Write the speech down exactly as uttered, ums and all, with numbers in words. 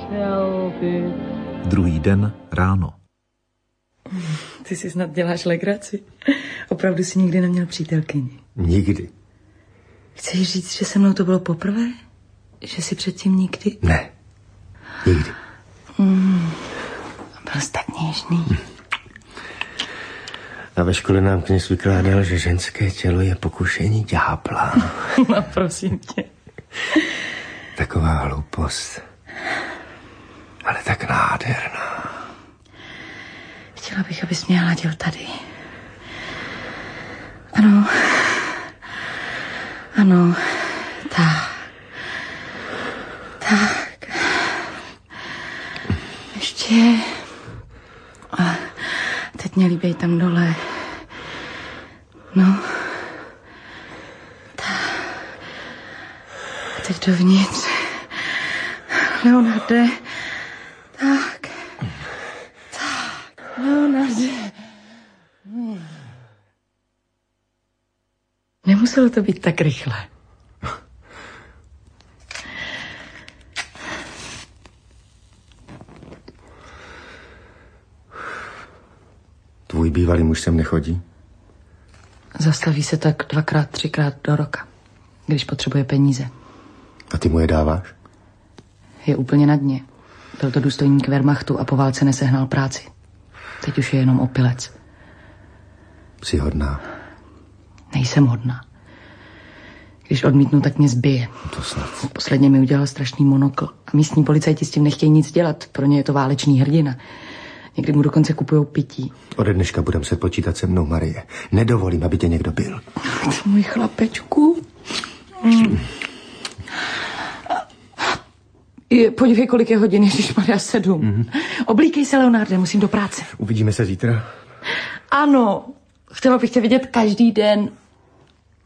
Druhý den ráno. Ty si snad děláš legraci. Opravdu jsi nikdy neměl přítelkyni. Nikdy. Chceš říct, že se mnou to bylo poprvé? Že jsi předtím nikdy? Ne. Nikdy. Mm, byl jsi tak něžný. Hm. A ve škole nám kněz vykládal, že ženské tělo je pokušení ďábla. No prosím tě. Taková hloupost. Ale tak nádherná. Chtěla bych, abys mě hladil tady. Ano. Ano. Tak. Tak. Ještě. A teď mě líbej tam dole. No. Tak. A teď dovnitř. Leonarde. Tak. Tak. Leonarde. Hmm. Nemuselo to být tak rychle. Tvůj bývalý muž sem nechodí? Zastaví se tak dvakrát, třikrát do roka, když potřebuje peníze. A ty mu je dáváš? Je úplně na dně. Byl to důstojník Wehrmachtu a po válce nesehnal práci. Teď už je jenom opilec. Jsi hodná. Nejsem hodná. Když odmítnu, tak mě zbije. To snad. Posledně mi udělal strašný monokl. A místní policajti s tím nechtějí nic dělat. Pro ně je to válečný hrdina. Někdy mu dokonce kupujou pití. Ode dneška budem se počítat se mnou, Marie. Nedovolím, aby tě někdo byl. Můj chlapečku. Mm. Je, podívej, kolik je hodin, ježišmarja, sedm. Mm-hmm. Oblíkej se, Leonarde, musím do práce. Uvidíme se zítra. Ano, chtěla bych tě vidět každý den.